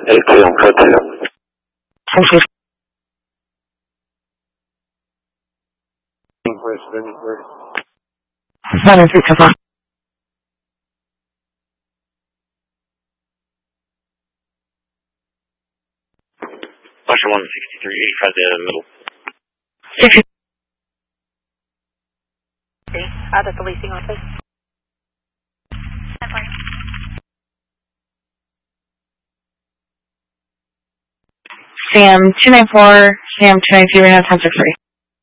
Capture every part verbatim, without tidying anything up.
eight two, code two. Seven three two four. Buster one sixty-three, eighty-five to the middle. Six. Out at the leasing office. Sam two nine four, Sam two nine zero, ten six three.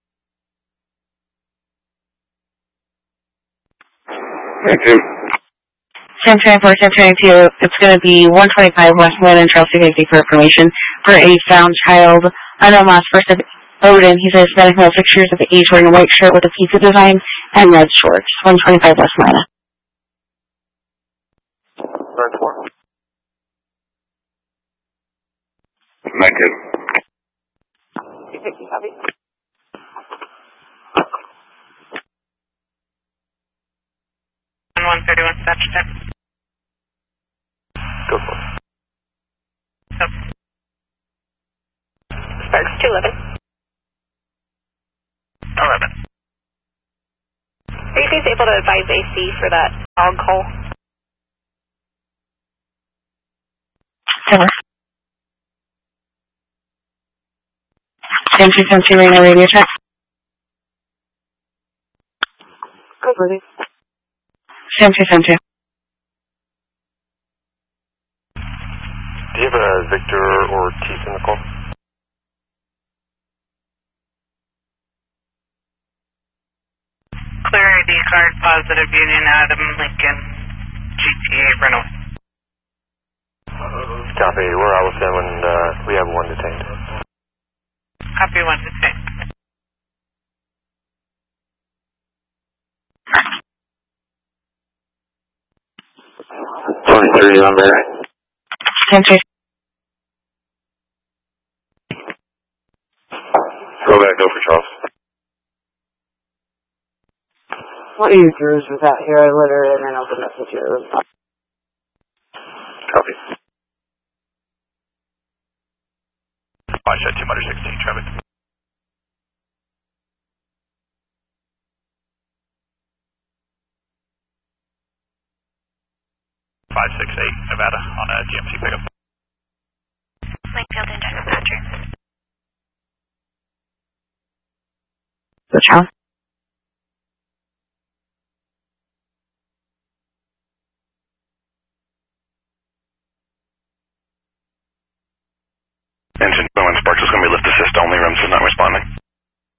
Thank you. Sam two nine four, Sam two nine two, it's going to be one twenty-five West Lynn Trail two fifty for information for a found child. Unknown last first of Odin. He's a Hispanic male, six years of age, wearing a white shirt with a pizza design and red shorts. one twenty-five West Lynn. Burn four. Thank you. Copy. one thirty-one, stop check. Go for it. Stop. Sparks two eleven. eleven. Are you guys able to advise A C for that dog hole? Seven. Sam two seven two, Reno radio check. Go for it. Sam two seven two. Do you have a Victor or Ortiz in the call? Clear I D card, positive Union Adam Lincoln, G T A Renault. Copy, we're Allison and uh, we have one detained. Copy one detained. twenty-three on there. Sam two. Go back, go for Charles. What users was out here? I let her in and opened up the computer. Copy. I said two sixteen, traffic. five six eight, Nevada, on a G M C pickup. Linfield and General Patrick. Good child. Engine going, Sparks is going to be lift assist.